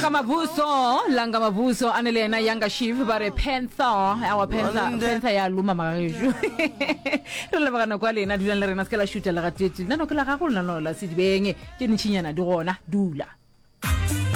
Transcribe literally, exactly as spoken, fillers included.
Langa Mavuso, Langa Mavuso, Annelena Yanga Shiv, bare Panther, our Panther, Panther ya Luma Mariju. Relevant quali na dula la renascala shoot la ratiti, nano la ragula no la sidbenge, Kenichiana Durona, Dula.